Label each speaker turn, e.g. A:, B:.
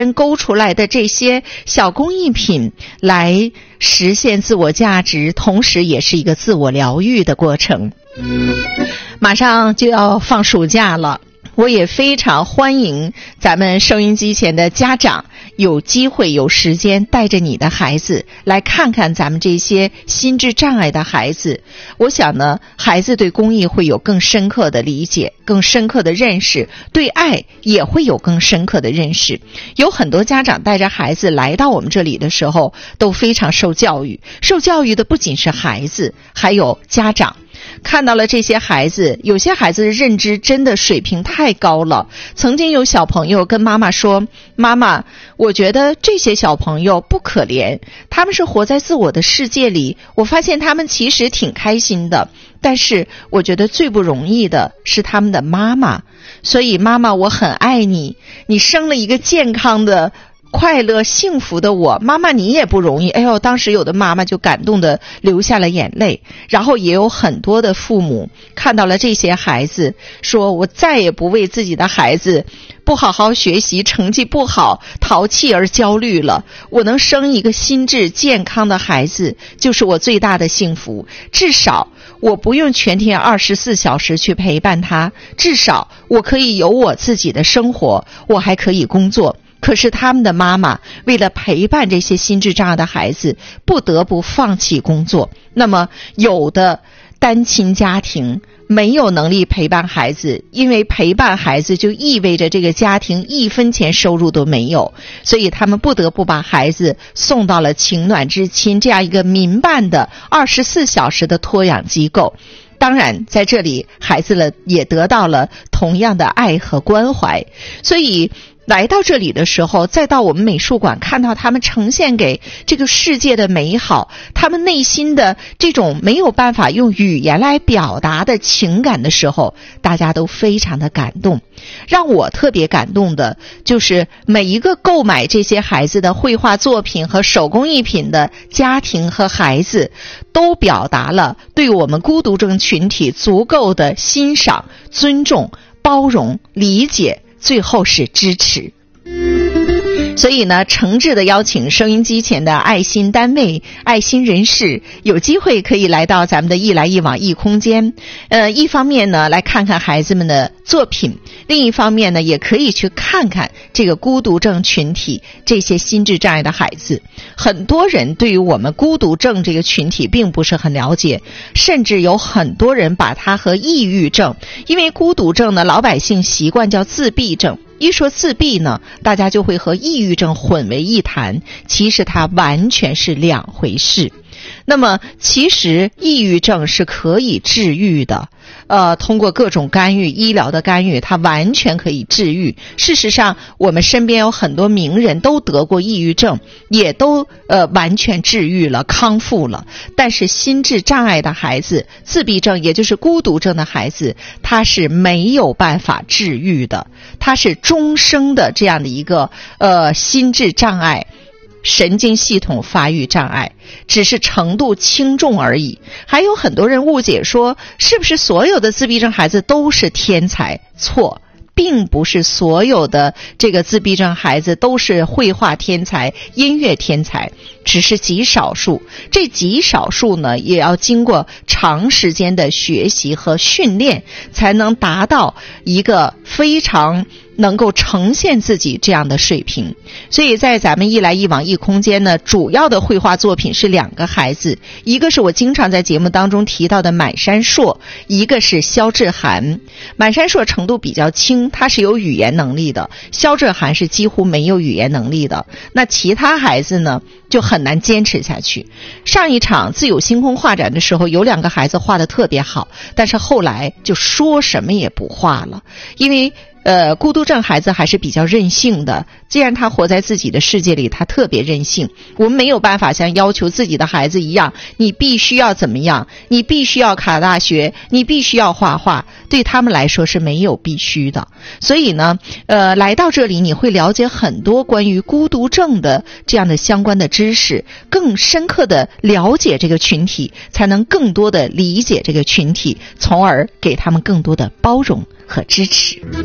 A: 勾出来的这些小工艺品来实现自我价值，同时也是一个自我疗愈的过程。马上就要放暑假了，我也非常欢迎咱们收音机前的家长有机会有时间带着你的孩子来看看咱们这些心智障碍的孩子。我想呢，孩子对公益会有更深刻的理解，更深刻的认识，对爱也会有更深刻的认识。有很多家长带着孩子来到我们这里的时候都非常受教育，受教育的不仅是孩子，还有家长。看到了这些孩子，有些孩子的认知真的水平太高了。曾经有小朋友跟妈妈说，妈妈，我觉得这些小朋友不可怜，他们是活在自我的世界里，我发现他们其实挺开心的，但是我觉得最不容易的是他们的妈妈。所以妈妈，我很爱你，你生了一个健康的快乐幸福的我，妈妈你也不容易。哎呦，当时有的妈妈就感动的流下了眼泪。然后也有很多的父母看到了这些孩子，说我再也不为自己的孩子不好好学习，成绩不好，淘气而焦虑了。我能生一个心智健康的孩子，就是我最大的幸福。至少我不用全天24小时去陪伴他，至少我可以有我自己的生活，我还可以工作。可是他们的妈妈为了陪伴这些心智障碍的孩子，不得不放弃工作。那么有的单亲家庭没有能力陪伴孩子，因为陪伴孩子就意味着这个家庭1分钱收入都没有，所以他们不得不把孩子送到了情暖之亲这样一个民办的24小时的托养机构。当然在这里孩子也得到了同样的爱和关怀。所以来到这里的时候，再到我们美术馆看到他们呈现给这个世界的美好，他们内心的这种没有办法用语言来表达的情感的时候，大家都非常的感动。让我特别感动的就是每一个购买这些孩子的绘画作品和手工艺品的家庭和孩子，都表达了对我们孤独症群体足够的欣赏、尊重、包容、理解，最后是支持。所以呢，诚挚的邀请收音机前的爱心单位、爱心人士，有机会可以来到咱们的一来一往一空间。一方面呢，来看看孩子们的作品；另一方面呢，也可以去看看这个孤独症群体这些心智障碍的孩子。很多人对于我们孤独症这个群体并不是很了解，甚至有很多人把它和抑郁症，因为孤独症呢，老百姓习惯叫自闭症。一说自闭呢，大家就会和抑郁症混为一谈，其实它完全是两回事。那么其实抑郁症是可以治愈的，通过各种干预，医疗的干预，它完全可以治愈。事实上我们身边有很多名人都得过抑郁症，也都完全治愈了，康复了。但是心智障碍的孩子，自闭症也就是孤独症的孩子，他是没有办法治愈的，他是终生的这样的一个心智障碍，神经系统发育障碍，只是程度轻重而已。还有很多人误解说，是不是所有的自闭症孩子都是天才？错，并不是所有的这个自闭症孩子都是绘画天才、音乐天才，只是极少数。这极少数呢，也要经过长时间的学习和训练，才能达到一个非常能够呈现自己这样的水平。所以在咱们一来一往一空间呢，主要的绘画作品是2个孩子，一个是我经常在节目当中提到的满山硕，一个是肖志涵。满山硕程度比较轻，他是有语言能力的，肖志涵是几乎没有语言能力的。那其他孩子呢，就很难坚持下去。上一场自有星空画展的时候，有2个孩子画得特别好，但是后来就说什么也不画了，因为孤独症孩子还是比较任性的，既然他活在自己的世界里，他特别任性。我们没有办法像要求自己的孩子一样，你必须要怎么样，你必须要考大学，你必须要画画，对他们来说是没有必须的。所以呢，来到这里你会了解很多关于孤独症的这样的相关的知识，更深刻的了解这个群体，才能更多的理解这个群体，从而给他们更多的包容和支持。